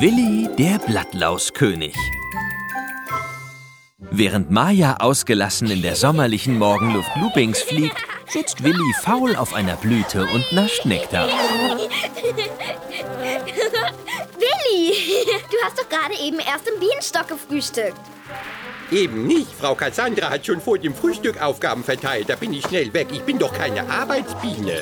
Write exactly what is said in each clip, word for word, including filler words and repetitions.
Willi, der Blattlauskönig. Während Maja ausgelassen in der sommerlichen Morgenluft Loopings fliegt, sitzt Willi faul auf einer Blüte und nascht Nektar. Willi, du hast doch gerade eben erst im Bienenstock gefrühstückt. Eben nicht. Frau Cassandra hat schon vor dem Frühstück Aufgaben verteilt. Da bin ich schnell weg. Ich bin doch keine Arbeitsbiene.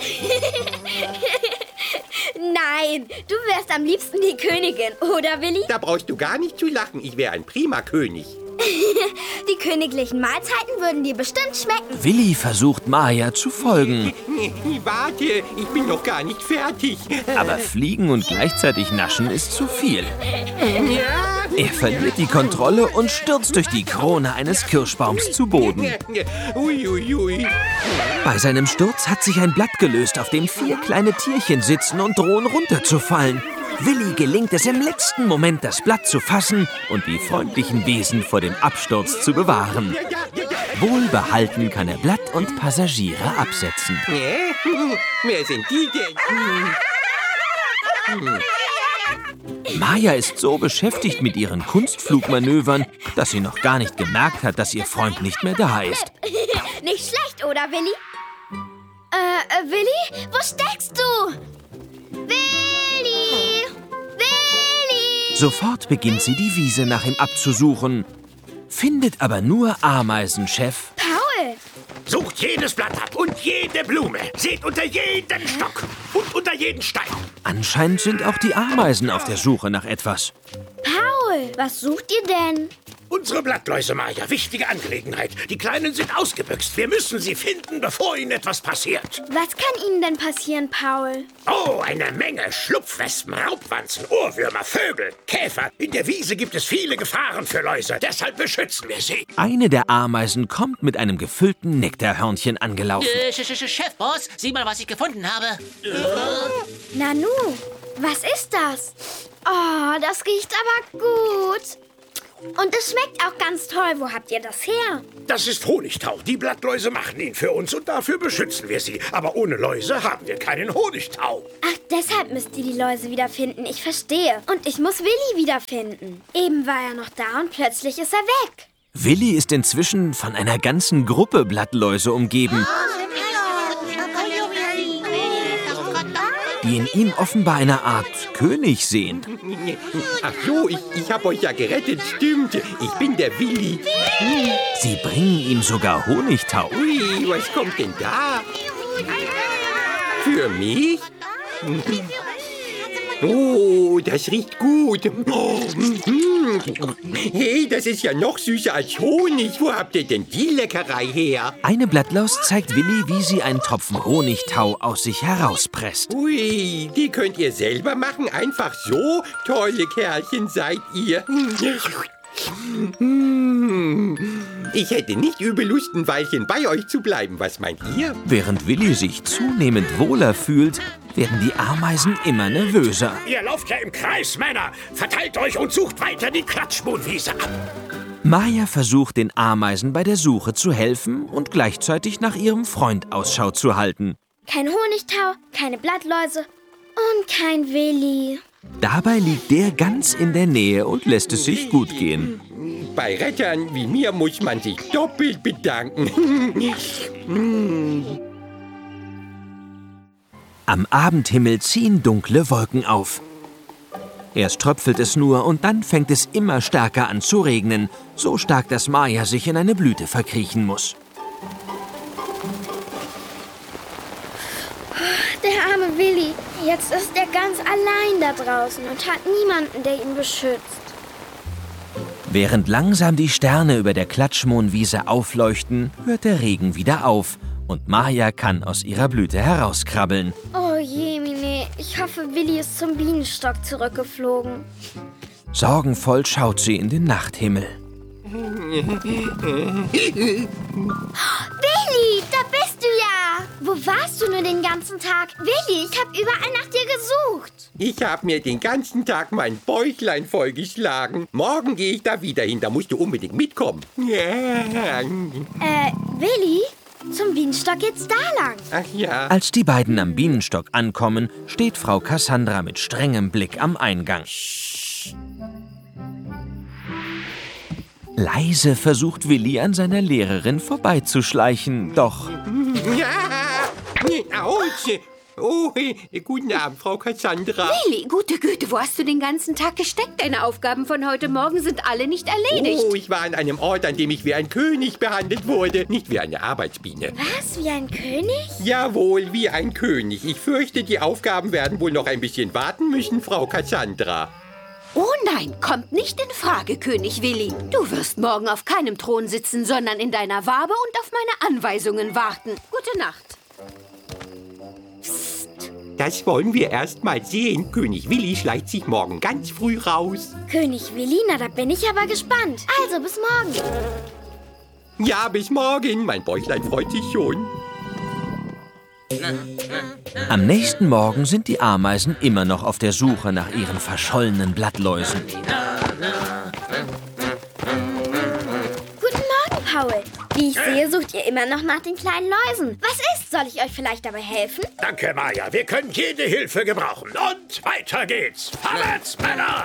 Nein, du wärst am liebsten die Königin, oder Willi? Da brauchst du gar nicht zu lachen. Ich wäre ein prima König. Die königlichen Mahlzeiten würden dir bestimmt schmecken. Willi versucht Maja zu folgen. Warte, ich bin noch gar nicht fertig. Aber fliegen und gleichzeitig naschen ist zu viel. Ja. Er verliert die Kontrolle und stürzt durch die Krone eines Kirschbaums zu Boden. Ui, ui, ui. Bei seinem Sturz hat sich ein Blatt gelöst, auf dem vier kleine Tierchen sitzen und drohen runterzufallen. Willi gelingt es im letzten Moment, das Blatt zu fassen und die freundlichen Wesen vor dem Absturz zu bewahren. Wohlbehalten kann er Blatt und Passagiere absetzen. Hä? Wer sind die denn? Maja ist so beschäftigt mit ihren Kunstflugmanövern, dass sie noch gar nicht gemerkt hat, dass ihr Freund nicht mehr da ist. Nicht schlecht, oder, Willi? Äh, äh, Willi? Wo steckst du? Willi! Willi! Sofort beginnt sie, die Wiese nach ihm abzusuchen, findet aber nur Ameisenchef Paul! Sucht jedes Blatt ab und jede Blume. Seht unter jeden Stock und unter jeden Stein. Anscheinend sind auch die Ameisen auf der Suche nach etwas. Paul, was sucht ihr denn? Unsere Blattläuse, Maja, wichtige Angelegenheit. Die Kleinen sind ausgebüxt. Wir müssen sie finden, bevor ihnen etwas passiert. Was kann ihnen denn passieren, Paul? Oh, eine Menge Schlupfwespen, Raubwanzen, Ohrwürmer, Vögel, Käfer. In der Wiese gibt es viele Gefahren für Läuse. Deshalb beschützen wir sie. Eine der Ameisen kommt mit einem gefüllten Nektarhörnchen angelaufen. Äh, Chefboss, sieh mal, was ich gefunden habe. Nanu, was ist das? Oh, das riecht aber gut. Und es schmeckt auch ganz toll. Wo habt ihr das her? Das ist Honigtau. Die Blattläuse machen ihn für uns und dafür beschützen wir sie. Aber ohne Läuse haben wir keinen Honigtau. Ach, deshalb müsst ihr die Läuse wiederfinden. Ich verstehe. Und ich muss Willi wiederfinden. Eben war er noch da und plötzlich ist er weg. Willi ist inzwischen von einer ganzen Gruppe Blattläuse umgeben, die in ihm offenbar eine Art König sehen. Ach so, ich, ich hab euch ja gerettet, stimmt. Ich bin der Willi. Sie bringen ihm sogar Honigtau. Ui, was kommt denn da? Für mich? Oh, das riecht gut. Oh, mm. Hey, das ist ja noch süßer als Honig. Wo habt ihr denn die Leckerei her? Eine Blattlaus zeigt Willi, wie sie einen Tropfen Honigtau aus sich herauspresst. Ui, die könnt ihr selber machen. Einfach so. Tolle Kerlchen seid ihr. Ich hätte nicht übel Lust, ein Weilchen bei euch zu bleiben. Was meint ihr? Während Willi sich zunehmend wohler fühlt, werden die Ameisen immer nervöser. Ihr lauft ja im Kreis, Männer. Verteilt euch und sucht weiter die Klatschmohnwiese ab. Maja versucht, den Ameisen bei der Suche zu helfen und gleichzeitig nach ihrem Freund Ausschau zu halten. Kein Honigtau, keine Blattläuse und kein Willi. Dabei liegt der ganz in der Nähe und lässt es sich gut gehen. Bei Rettern wie mir muss man sich doppelt bedanken. Am Abendhimmel ziehen dunkle Wolken auf. Erst tröpfelt es nur und dann fängt es immer stärker an zu regnen. So stark, dass Maja sich in eine Blüte verkriechen muss. Der arme Willi. Jetzt ist er ganz allein da draußen und hat niemanden, der ihn beschützt. Während langsam die Sterne über der Klatschmohnwiese aufleuchten, hört der Regen wieder auf und Maja kann aus ihrer Blüte herauskrabbeln. Oh jemine, ich hoffe, Willi ist zum Bienenstock zurückgeflogen. Sorgenvoll schaut sie in den Nachthimmel. Willi, da bist du ja! Wo warst du nur den ganzen Tag? Willi, ich habe überall nach dir gesucht. Ich habe mir den ganzen Tag mein Bäuchlein vollgeschlagen. Morgen gehe ich da wieder hin, da musst du unbedingt mitkommen. Äh, Willi? Zum Bienenstock geht's da lang. Ach ja. Als die beiden am Bienenstock ankommen, steht Frau Cassandra mit strengem Blick am Eingang. Leise versucht Willi an seiner Lehrerin vorbeizuschleichen, doch Ja, Autsch. Oh, guten Abend, Frau Cassandra. Willi, gute Güte, wo hast du den ganzen Tag gesteckt? Deine Aufgaben von heute Morgen sind alle nicht erledigt. Oh, ich war an einem Ort, an dem ich wie ein König behandelt wurde, nicht wie eine Arbeitsbiene. Was, wie ein König? Jawohl, wie ein König. Ich fürchte, die Aufgaben werden wohl noch ein bisschen warten müssen, Frau Cassandra. Oh nein, kommt nicht in Frage, König Willi. Du wirst morgen auf keinem Thron sitzen, sondern in deiner Wabe und auf meine Anweisungen warten. Gute Nacht. Das wollen wir erst mal sehen. König Willi schleicht sich morgen ganz früh raus. König Willi, na da bin ich aber gespannt. Also, bis morgen. Ja, bis morgen. Mein Bäuchlein freut sich schon. am nächsten Morgen sind die Ameisen immer noch auf der Suche nach ihren verschollenen Blattläusen. Guten Morgen, Paul. Wie ich sehe, sucht ihr immer noch nach den kleinen Läusen. Was ist? Soll ich euch vielleicht dabei helfen? Danke, Maja. Wir können jede Hilfe gebrauchen. Und weiter geht's. Vorwärts, Männer!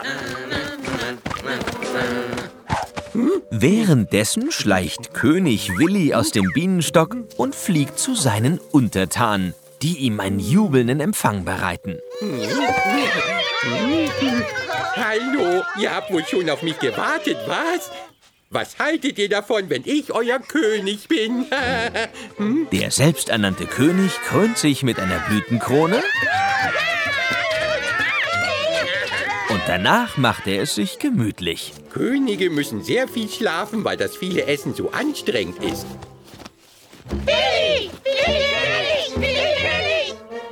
Währenddessen schleicht König Willi aus dem Bienenstock und fliegt zu seinen Untertanen, die ihm einen jubelnden Empfang bereiten. Hallo, ihr habt wohl schon auf mich gewartet, was? Was haltet ihr davon, wenn ich euer König bin? hm? Der selbsternannte König krönt sich mit einer Blütenkrone und danach macht er es sich gemütlich. Könige müssen sehr viel schlafen, weil das viele Essen so anstrengend ist. Willi! Willi! Willi!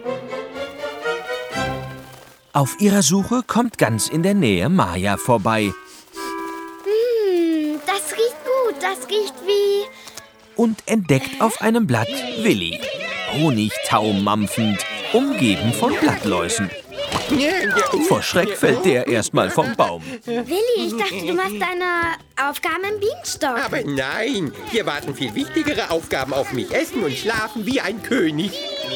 Auf ihrer Suche kommt ganz in der Nähe Maja vorbei Hm, das riecht gut. Das riecht wie... und entdeckt auf einem Blatt Willi, honigtaumampfend, umgeben von Blattläusen. Vor Schreck fällt der erstmal vom Baum. Willi, ich dachte, du machst deine Aufgaben im Bienenstock. Aber nein, hier warten viel wichtigere Aufgaben auf mich. Essen und schlafen wie ein König.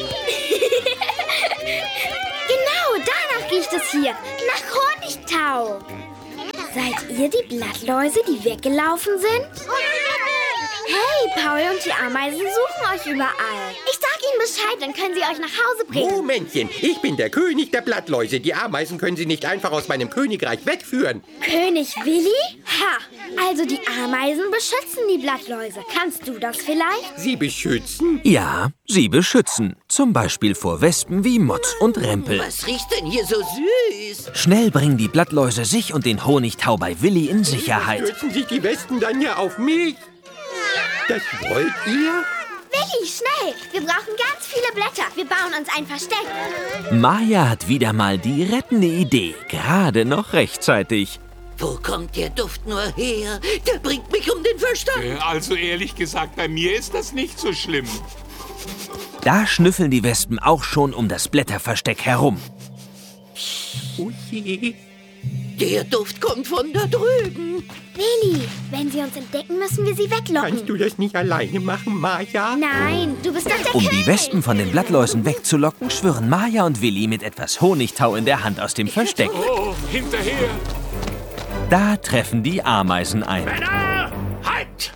Genau, danach riecht es hier. Nach Honigtau. Seid ihr die Blattläuse, die weggelaufen sind? Hey, Paul und die Ameisen suchen euch überall. Ich sag ihnen Bescheid, dann können sie euch nach Hause bringen. Momentchen, ich bin der König der Blattläuse. Die Ameisen können sie nicht einfach aus meinem Königreich wegführen. König Willi? Ha, also die Ameisen beschützen die Blattläuse. Kannst du das vielleicht? Sie beschützen? Ja, sie beschützen. Zum Beispiel vor Wespen wie Motz und Rempel. Was riecht denn hier so süß? Schnell bringen die Blattläuse sich und den Honigtau bei Willi in Sicherheit. Stürzen sich die Wespen dann ja auf mich? Das wollt ihr? Willi, schnell! Wir brauchen ganz viele Blätter. Wir bauen uns ein Versteck. Maja hat wieder mal die rettende Idee, gerade noch rechtzeitig. Wo kommt der Duft nur her? Der bringt mich um den Verstand. Äh, Also ehrlich gesagt, bei mir ist das nicht so schlimm. Da schnüffeln die Wespen auch schon um das Blätterversteck herum. Oh je. Der Duft kommt von da drüben. Willi, wenn sie uns entdecken, müssen wir sie weglocken. Kannst du das nicht alleine machen, Maja? Nein, du bist doch der Um König. die Wespen von den Blattläusen wegzulocken, schwirren Maja und Willi mit etwas Honigtau in der Hand aus dem Versteck. Oh, hinterher! Da treffen die Ameisen ein. Männer, halt!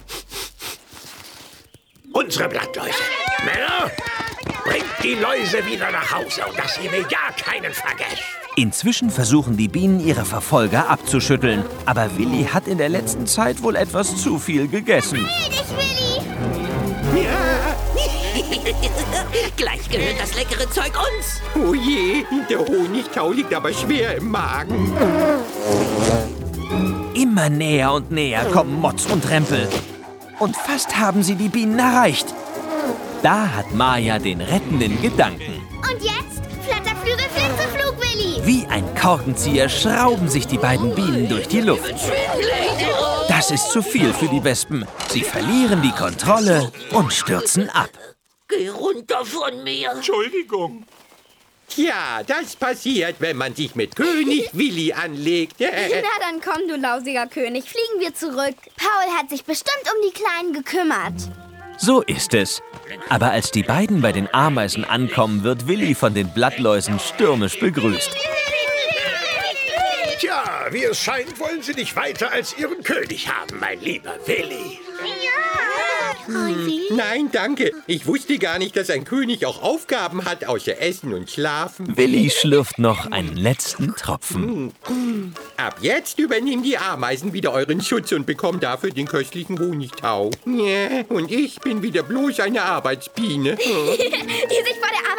Unsere Blattläuse. Männer, bringt die Läuse wieder nach Hause und dass ihr mir ja keinen vergesst. Inzwischen versuchen die Bienen ihre Verfolger abzuschütteln. Aber Willi hat in der letzten Zeit wohl etwas zu viel gegessen. Gleich gehört das leckere Zeug uns. Oh je, der Honigtau liegt aber schwer im Magen. Immer näher und näher kommen Motz und Rempel. Und fast haben sie die Bienen erreicht. Da hat Maja den rettenden Gedanken. Und jetzt? Flatterflügel, Flitzeflug, Willi. Wie ein Korkenzieher schrauben sich die beiden Bienen durch die Luft. Das ist zu viel für die Wespen. Sie verlieren die Kontrolle und stürzen ab. Geh runter von mir. Entschuldigung. Tja, das passiert, wenn man sich mit König Willi anlegt. Na dann komm, du lausiger König, fliegen wir zurück. Paul hat sich bestimmt um die Kleinen gekümmert. So ist es. Aber als die beiden bei den Ameisen ankommen, wird Willi von den Blattläusen stürmisch begrüßt. Tja, wie es scheint, wollen Sie nicht weiter als Ihren König haben, mein lieber Willi. Nein, danke. Ich wusste gar nicht, dass ein König auch Aufgaben hat, außer Essen und Schlafen. Willi schlürft noch einen letzten Tropfen. Ab jetzt übernehmen die Ameisen wieder euren Schutz und bekommen dafür den köstlichen Honigtau. Ja, und ich bin wieder bloß eine Arbeitsbiene. Die sich vor der